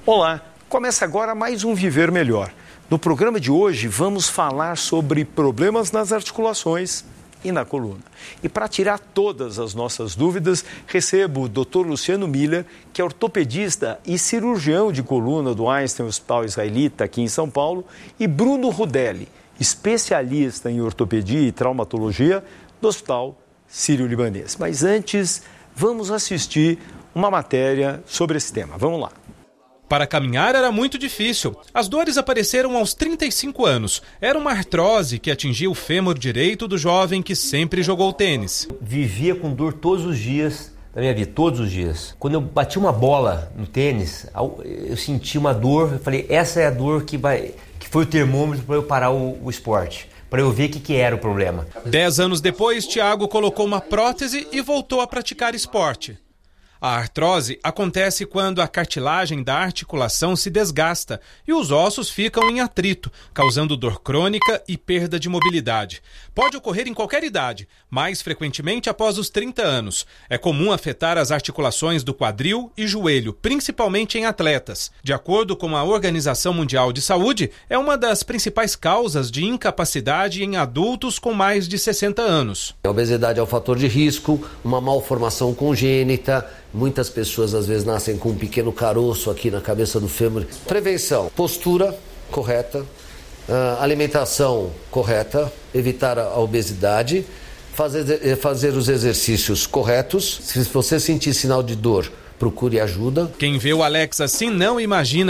Olá, começa agora mais um Viver Melhor. No programa de hoje vamos falar sobre problemas nas articulações e na coluna. E para tirar todas as nossas dúvidas, recebo o Dr. Luciano Miller, que é ortopedista e cirurgião de coluna do Einstein Hospital Israelita aqui em São Paulo, e Bruno Rudelli, especialista em ortopedia e traumatologia do Hospital Sírio-Libanês. Mas antes, vamos assistir uma matéria sobre esse tema. Vamos lá. Para caminhar era muito difícil. As dores apareceram aos 35 anos. Era uma artrose que atingia o fêmur direito do jovem que sempre jogou tênis. Vivia com dor todos os dias da minha vida, todos os dias. Quando eu bati uma bola no tênis, eu senti uma dor. Eu falei, essa é a dor que foi o termômetro para eu parar o esporte, para eu ver o que era o problema. 10 anos depois, Thiago colocou uma prótese e voltou a praticar esporte. A artrose acontece quando a cartilagem da articulação se desgasta e os ossos ficam em atrito, causando dor crônica e perda de mobilidade. Pode ocorrer em qualquer idade, mais frequentemente após os 30 anos. É comum afetar as articulações do quadril e joelho, principalmente em atletas. De acordo com a Organização Mundial de Saúde, é uma das principais causas de incapacidade em adultos com mais de 60 anos. A obesidade é um fator de risco, uma malformação congênita. Muitas pessoas às vezes nascem com um pequeno caroço aqui na cabeça do fêmur. Prevenção, postura correta, alimentação correta, evitar a obesidade, fazer os exercícios corretos. Se você sentir sinal de dor, procure ajuda. Quem vê o Alex assim não imagina